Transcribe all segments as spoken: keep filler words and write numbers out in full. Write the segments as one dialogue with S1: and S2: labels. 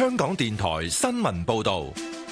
S1: 香港電台新聞報道。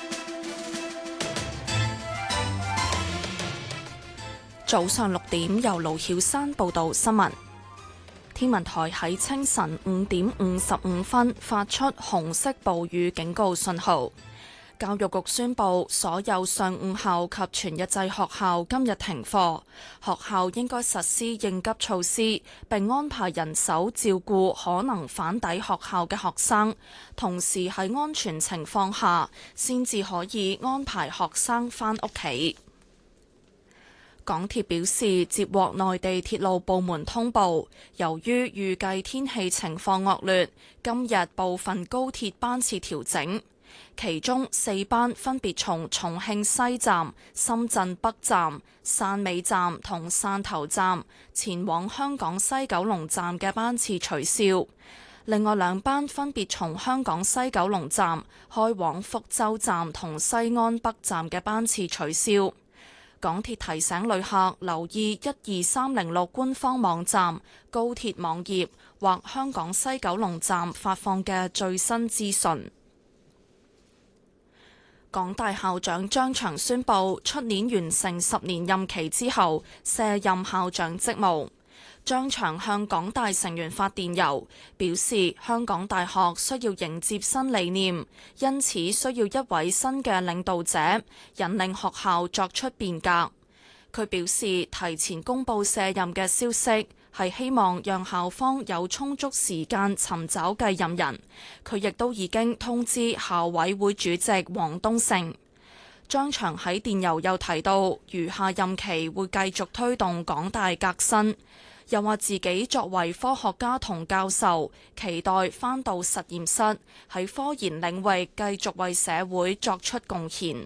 S2: 早上六點，由盧曉珊報道新聞。天文台喺清晨五點五十五分發出紅色暴雨警告信號。教育局宣布，所有上午校及全日制學校今日停課，學校應該實施應急措施，並安排人手照顧可能返抵學校嘅學生，同時喺安全情況下，先至可以安排學生返屋企。港鐵表示，接獲內地鐵路部門通報，由於預計天氣情況惡劣，今日部分高鐵班次調整，其中四班分別從重慶西站、深圳北站、汕尾站同汕頭站前往香港西九龍站嘅班次取消，另外兩班分別從香港西九龍站開往福州站同西安北站嘅班次取消。港鐵提醒旅客留意一二三零六官方網站、高鐵網頁或香港西九龍站發放嘅最新資訊。港大校長張翔宣布，出年完成十年任期之後卸任校長職務。張翔向港大成員發電郵，表示香港大學需要迎接新理念，因此需要一位新嘅領導者引領學校作出變革。佢表示，提前公佈卸任嘅消息係希望讓校方有充足時間尋找繼任人。佢亦都已經通知校委會主席黃東勝。張翔喺電郵又提到，餘下任期會繼續推動港大革新。又話自己作為科學家同教授，期待返到實驗室，喺科研領域繼續為社會作出貢獻。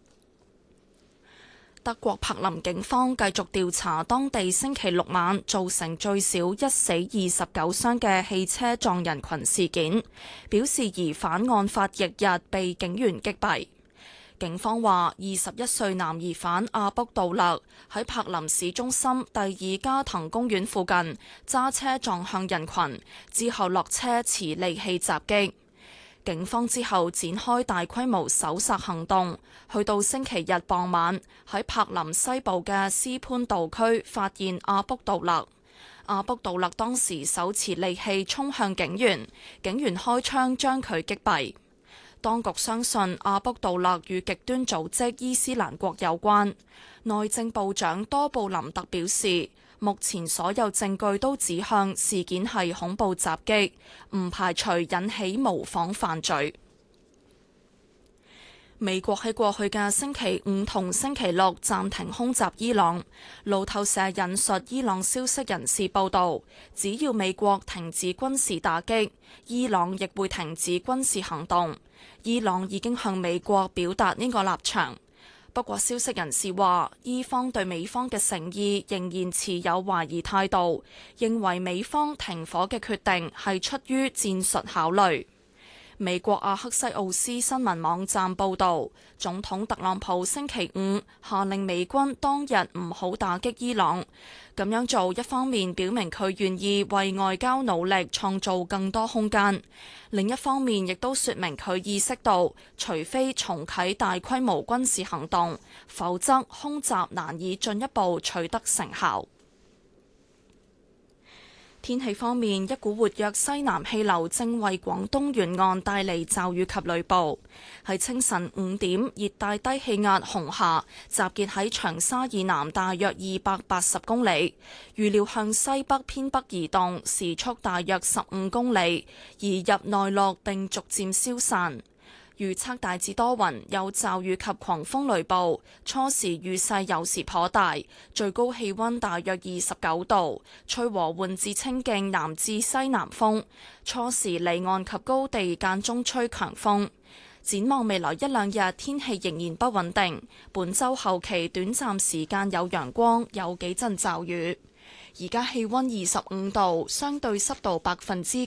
S2: 德國柏林警方繼續調查當地星期六晚造成最少一死二十九傷嘅汽車撞人群事件，表示疑犯案發翌日被警員擊斃。警方話，二十一歲男疑犯阿卜杜勒喺柏林市中心第二加藤公園附近揸車撞向人群，之後落車持利器襲擊。警方之後展開大規模搜索行動，去到星期日傍晚喺柏林西部嘅斯潘道區發現阿卜杜勒。阿卜杜勒當時手持利器衝向警員，警員開槍將佢擊斃。當局相信阿卜杜勒與極端組織伊斯蘭國有關。內政部長多布林特表示，目前所有證據都指向事件係恐怖襲擊，唔排除引起模仿犯罪。美國喺過去嘅星期五同星期六暫停空襲伊朗。路透社引述伊朗消息人士報道，只要美國停止軍事打擊，伊朗亦會停止軍事行動。伊朗已經向美國表達呢個立場。不過消息人士話，伊方對美方嘅誠意仍然持有懷疑態度，認為美方停火嘅決定係出於戰術考慮。美國阿克西奧斯新聞網站報導，總統特朗普星期五下令美軍當日唔好打擊伊朗。咁樣做一方面表明佢願意為外交努力創造更多空間，另一方面亦都說明佢意識到，除非重啟大規模軍事行動，否則空襲難以進一步取得成效。天氣方面，一股活躍西南氣流正為廣東沿岸帶嚟驟雨及雷暴。喺清晨五點，熱帶低氣壓紅霞集結喺長沙以南大約二百八十公里，預料向西北偏北移動，時速大約十五公里，移入內陸並逐漸消散。預測大致多雲，有驟雨及狂風雷暴，初時雨勢有時頗大，最高氣溫大約二十九度，吹和緩至清勁南至西南風，初時離岸及高地間中吹強風。展望未來一兩日，天氣仍然不穩定，本週後期短暫時間有陽光，有幾陣驟雨。而家氣溫二十五度，相對濕度百分之